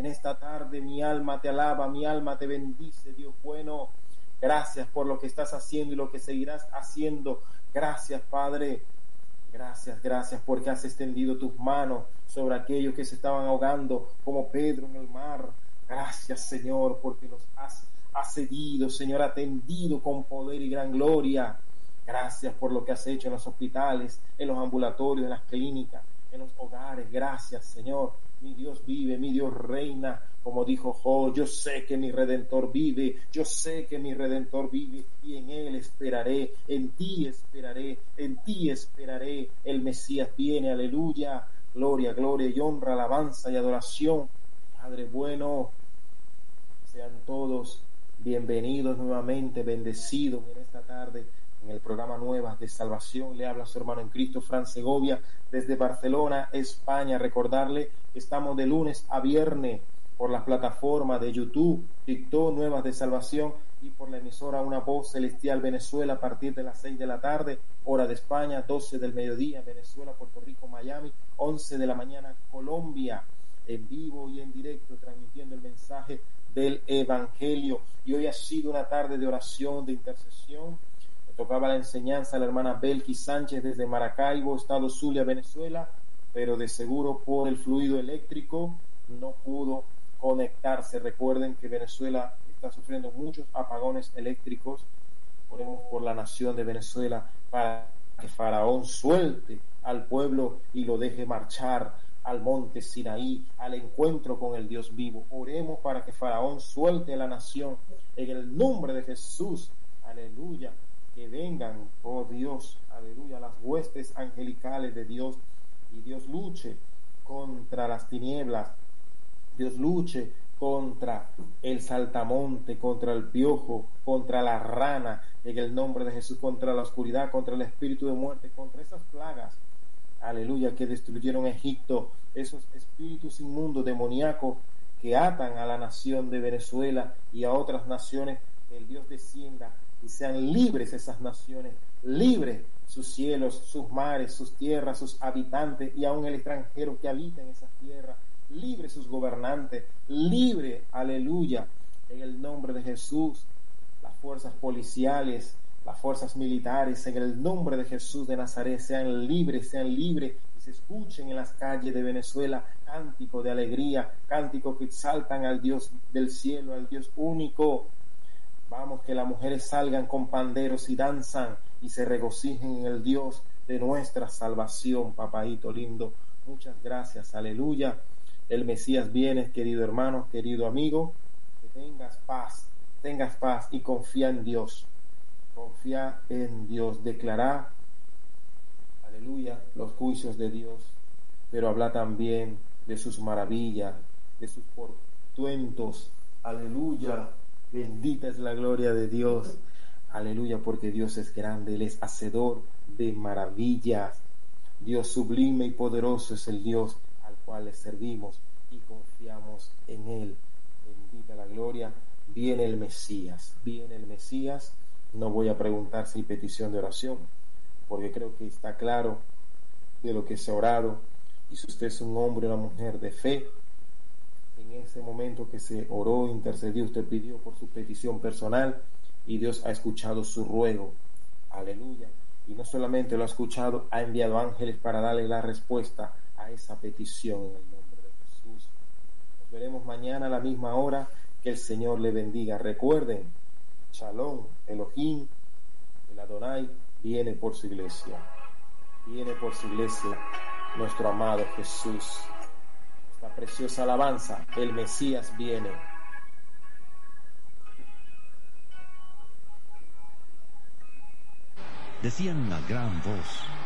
esta tarde mi alma te alaba, mi alma te bendice, Dios bueno. Gracias por lo que estás haciendo y lo que seguirás haciendo. Gracias, Padre. Gracias porque has extendido tus manos sobre aquellos que se estaban ahogando como Pedro en el mar. Gracias, Señor, porque los has cedido, Señor, atendido con poder y gran gloria. Gracias por lo que has hecho en los hospitales, en los ambulatorios, en las clínicas, en los hogares. Gracias, Señor. Mi Dios vive, mi Dios reina. Como dijo Job, yo sé que mi Redentor vive, yo sé que mi Redentor vive y en Él esperaré, en ti esperaré, en ti esperaré. El Mesías viene, aleluya. Gloria, gloria y honra, alabanza y adoración. Padre bueno, sean todos bienvenidos nuevamente, bendecidos en esta tarde en el programa Nuevas de Salvación. Le habla su hermano en Cristo, Fran Segovia, desde Barcelona, España. Recordarle que estamos de lunes a viernes por las plataformas de YouTube, TikTok, Nuevas de Salvación, y por la emisora Una Voz Celestial Venezuela a partir de las 6 de la tarde, hora de España, 12 del mediodía, Venezuela, Puerto Rico, Miami, 11 de la mañana, Colombia, en vivo y en directo, transmitiendo el mensaje del Evangelio. Y hoy ha sido una tarde de oración, de intercesión. Me tocaba la enseñanza a la hermana Belki Sánchez desde Maracaibo, estado Zulia, Venezuela, pero de seguro por el fluido eléctrico no pudo conectarse. Recuerden que Venezuela está sufriendo muchos apagones eléctricos. Oremos por la nación de Venezuela para que Faraón suelte al pueblo y lo deje marchar al monte Sinaí, al encuentro con el Dios vivo. Oremos para que Faraón suelte a la nación en el nombre de Jesús. Aleluya. Que vengan, oh Dios, aleluya, las huestes angelicales de Dios, y Dios luche contra las tinieblas. Dios luche contra el saltamonte, contra el piojo, contra la rana, en el nombre de Jesús, contra la oscuridad, contra el espíritu de muerte, contra esas plagas, aleluya, que destruyeron Egipto, esos espíritus inmundos, demoníacos, que atan a la nación de Venezuela y a otras naciones. Que el Dios descienda y sean libres esas naciones, libres sus cielos, sus mares, sus tierras, sus habitantes y aún el extranjero que habita en esas tierras. Libre sus gobernantes, libre, aleluya, en el nombre de Jesús, las fuerzas policiales, las fuerzas militares, en el nombre de Jesús de Nazaret, sean libres, y se escuchen en las calles de Venezuela cánticos de alegría, cánticos que exaltan al Dios del cielo, al Dios único. Vamos, que las mujeres salgan con panderos y danzan y se regocijen en el Dios de nuestra salvación, papaito lindo. Muchas gracias, aleluya. El Mesías viene, querido hermano, querido amigo. Que tengas paz y confía en Dios. Confía en Dios. Declara, aleluya, los juicios de Dios, pero habla también de sus maravillas, de sus portentos. Aleluya. Bendita es la gloria de Dios. Aleluya, porque Dios es grande, Él es hacedor de maravillas. Dios sublime y poderoso es el Dios al cual le servimos y confiamos en Él. Bendita la gloria. Viene el Mesías, No voy a preguntar si hay petición de oración, porque creo que está claro de lo que se ha orado. Y si usted es un hombre o una mujer de fe, en ese momento que se oró, intercedió, usted pidió por su petición personal y Dios ha escuchado su ruego. Aleluya. Y no solamente lo ha escuchado, ha enviado ángeles para darle la respuesta a esa petición en el nombre de Jesús. Nos veremos mañana a la misma hora. Que el Señor le bendiga. Recuerden, Shalom, Elohim, el Adonai viene por su iglesia. Viene por su iglesia nuestro amado Jesús. Esta preciosa alabanza, el Mesías viene. Decían una gran voz: